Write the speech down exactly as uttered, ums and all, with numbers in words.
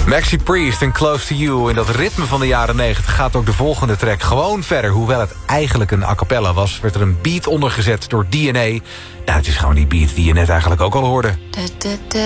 Maxi Priest en Close to You. In dat ritme van de jaren negentig gaat ook de volgende track gewoon verder. Hoewel het eigenlijk een a cappella was, werd er een beat ondergezet door D N A. Nou, het is gewoon die beat die je net eigenlijk ook al hoorde.